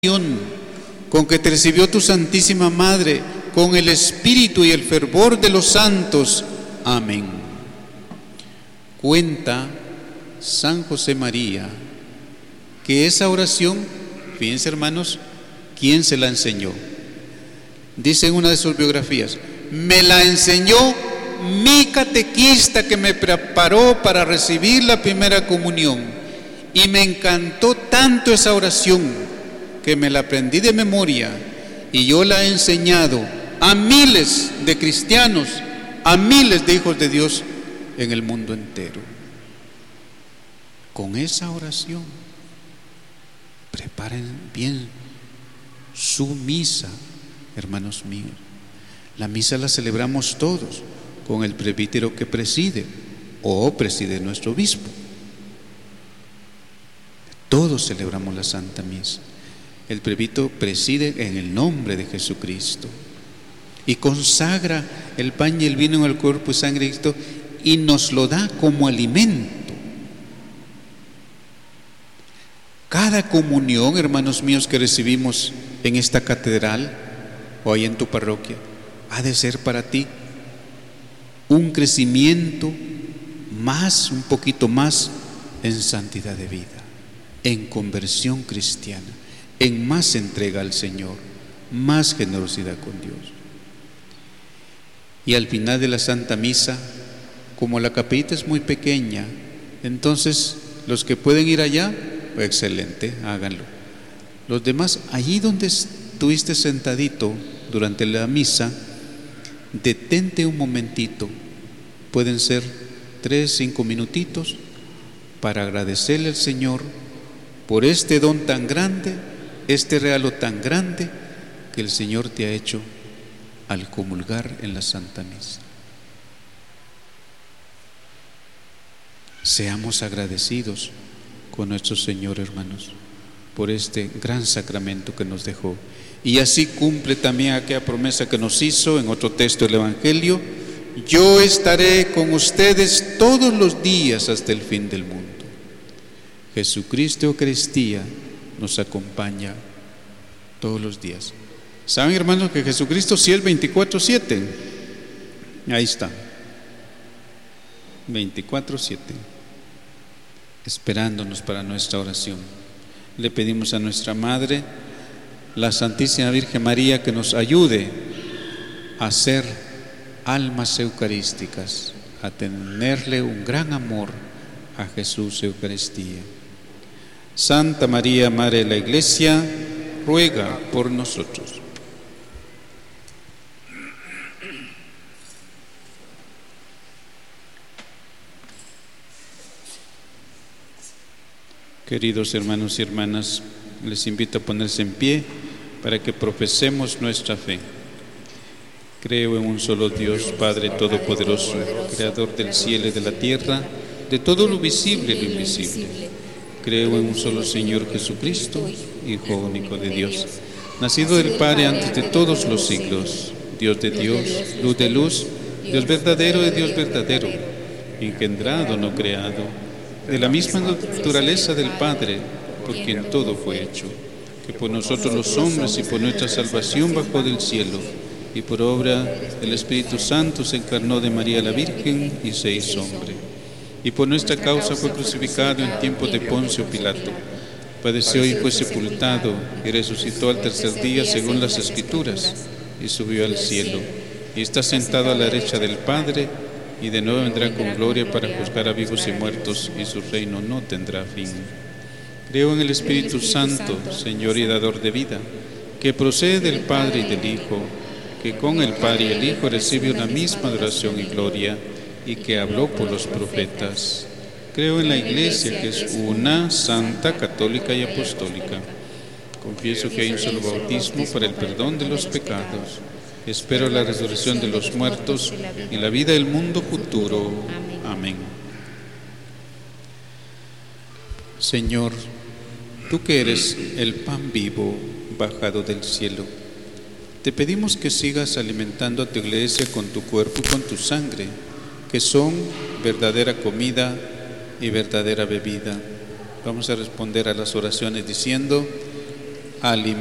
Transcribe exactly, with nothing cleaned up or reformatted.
con que te recibió tu Santísima Madre, con el espíritu y el fervor de los santos. Amén. Cuenta San José María que esa oración, fíjense hermanos, ¿quién se la enseñó? Dice en una de sus biografías: me la enseñó mi catequista que me preparó para recibir la primera comunión, y me encantó tanto esa oración que me la aprendí de memoria, y yo la he enseñado a miles de cristianos, a miles de hijos de Dios en el mundo entero. Con esa oración, preparen bien su misa, hermanos míos. La misa la celebramos todos con el presbítero que preside o preside nuestro obispo. Todos celebramos la Santa Misa. El presbítero preside en el nombre de Jesucristo y consagra el pan y el vino en el cuerpo y sangre de Cristo y nos lo da como alimento. Cada comunión, hermanos míos, que recibimos en esta catedral o ahí en tu parroquia, ha de ser para ti un crecimiento más, un poquito más en santidad de vida, en conversión cristiana, en más entrega al Señor, más generosidad con Dios. Y al final de la Santa Misa, como la capillita es muy pequeña, entonces los que pueden ir allá, pues excelente, háganlo. Los demás, allí donde estuviste sentadito durante la misa, detente un momentito, pueden ser tres, cinco minutitos, para agradecerle al Señor por este don tan grande, este regalo tan grande que el Señor te ha hecho al comulgar en la Santa Misa. Seamos agradecidos con nuestro Señor, hermanos, por este gran sacramento que nos dejó. Y así cumple también aquella promesa que nos hizo en otro texto del Evangelio: yo estaré con ustedes todos los días hasta el fin del mundo. Jesucristo Eucaristía nos acompaña todos los días. ¿Saben, hermanos, que Jesucristo sí es veinticuatro siete? Ahí está, veinticuatro siete, esperándonos para nuestra oración. Le pedimos a nuestra Madre, la Santísima Virgen María, que nos ayude a ser almas eucarísticas, a tenerle un gran amor a Jesús Eucaristía. Santa María, Madre de la Iglesia, ruega por nosotros. Queridos hermanos y hermanas, les invito a ponerse en pie para que profesemos nuestra fe. Creo en un solo Dios, Padre Todopoderoso, Creador del cielo y de la tierra, de todo lo visible y lo invisible. Creo en un solo Señor Jesucristo, Hijo único de Dios, nacido del Padre antes de todos los siglos, Dios de Dios, luz de luz, Dios verdadero de Dios verdadero, engendrado, no creado, de la misma naturaleza del Padre, por quien todo fue hecho, que por nosotros los hombres y por nuestra salvación bajó del cielo, y por obra del Espíritu Santo se encarnó de María la Virgen y se hizo hombre. Y por nuestra causa fue crucificado en tiempos de Poncio Pilato. Padeció y fue sepultado, y resucitó al tercer día según las Escrituras, y subió al cielo, y está sentado a la derecha del Padre, y de nuevo vendrá con gloria para juzgar a vivos y muertos, y su reino no tendrá fin. Creo en el Espíritu Santo, Señor y dador de vida, que procede del Padre y del Hijo, que con el Padre y el Hijo recibe una misma adoración y gloria, y que habló por los profetas. Creo en la Iglesia, que es una, santa, católica y apostólica. Confieso que hay un solo bautismo para el perdón de los pecados. Espero la resurrección de los muertos y la vida del mundo futuro. Amén. Señor, tú que eres el pan vivo bajado del cielo, te pedimos que sigas alimentando a tu Iglesia con tu cuerpo y con tu sangre, que son verdadera comida y verdadera bebida. Vamos a responder a las oraciones diciendo: alimentos.